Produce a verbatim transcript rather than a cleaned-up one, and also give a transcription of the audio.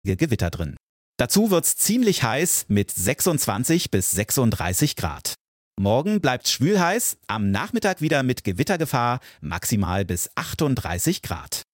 Gewitter drin. Dazu wird's ziemlich heiß mit sechsundzwanzig bis sechsunddreißig Grad. Morgen bleibt's schwül heiß, am Nachmittag wieder mit Gewittergefahr, maximal bis achtunddreißig Grad.